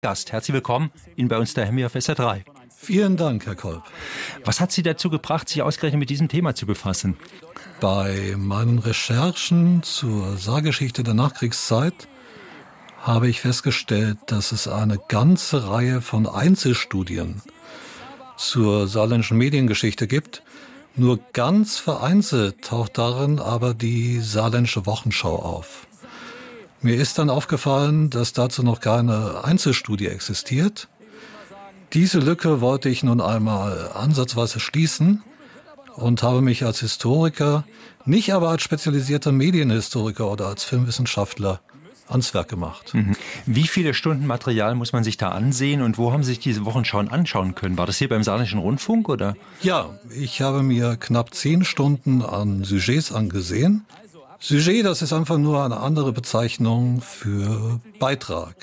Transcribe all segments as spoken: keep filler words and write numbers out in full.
Gast. Herzlich willkommen Ihnen bei uns daheim hier auf S R drei. Vielen Dank, Herr Kolb. Was hat Sie dazu gebracht, sich ausgerechnet mit diesem Thema zu befassen? Bei meinen Recherchen zur Saargeschichte der Nachkriegszeit habe ich festgestellt, dass es eine ganze Reihe von Einzelstudien zur saarländischen Mediengeschichte gibt. Nur ganz vereinzelt taucht darin aber die Saarländische Wochenschau auf. Mir ist dann aufgefallen, dass dazu noch keine Einzelstudie existiert. Diese Lücke wollte ich nun einmal ansatzweise schließen und habe mich als Historiker, nicht aber als spezialisierter Medienhistoriker oder als Filmwissenschaftler ans Werk gemacht. Mhm. Wie viele Stunden Material muss man sich da ansehen und wo haben Sie sich diese Wochenschauen anschauen können? War das hier beim Saarländischen Rundfunk, oder? Ja, ich habe mir knapp zehn Stunden an Sujets angesehen. Sujet, das ist einfach nur eine andere Bezeichnung für Beitrag.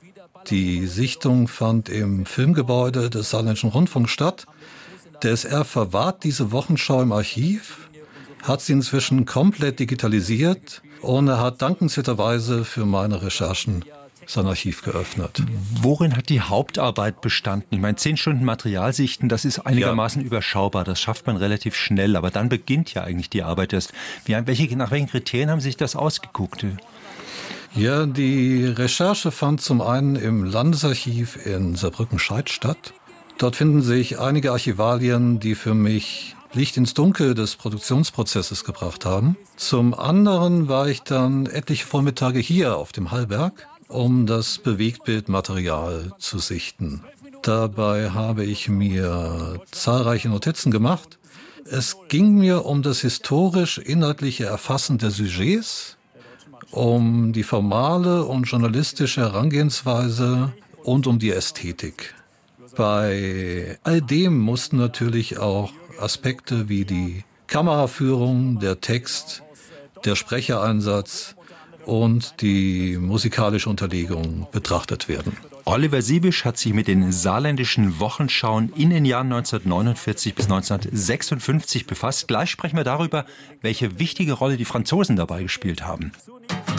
Die Sichtung fand im Filmgebäude des Saarländischen Rundfunks statt. Der S R verwahrt diese Wochenschau im Archiv, hat sie inzwischen komplett digitalisiert und er hat dankenswerterweise für meine Recherchen sein Archiv geöffnet. Worin hat die Hauptarbeit bestanden? Ich meine, zehn Stunden Material sichten, das ist einigermaßen ja. überschaubar. Das schafft man relativ schnell, aber dann beginnt ja eigentlich die Arbeit erst. Wie, welche, nach welchen Kriterien haben Sie sich das ausgeguckt? Ja, die Recherche fand zum einen im Landesarchiv in Saarbrücken-Scheid statt. Dort finden sich einige Archivalien, die für mich Licht ins Dunkel des Produktionsprozesses gebracht haben. Zum anderen war ich dann etliche Vormittage hier auf dem Hallberg, um das Bewegtbildmaterial zu sichten. Dabei habe ich mir zahlreiche Notizen gemacht. Es ging mir um das historisch-inhaltliche Erfassen der Sujets, um die formale und journalistische Herangehensweise und um die Ästhetik. Bei all dem mussten natürlich auch Aspekte wie die Kameraführung, der Text, der Sprechereinsatz und die musikalische Unterlegung betrachtet werden. Oliver Siebisch hat sich mit den saarländischen Wochenschauen in den Jahren neunzehnhundertneunundvierzig bis neunzehnhundertsechsundfünfzig befasst. Gleich sprechen wir darüber, welche wichtige Rolle die Franzosen dabei gespielt haben.